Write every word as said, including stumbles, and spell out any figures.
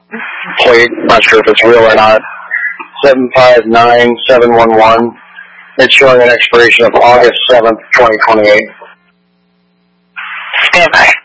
plate. Not sure if it's real or not. seven five nine seven one one. It's showing an expiration of August seventh, twenty twenty-eight. Stand by.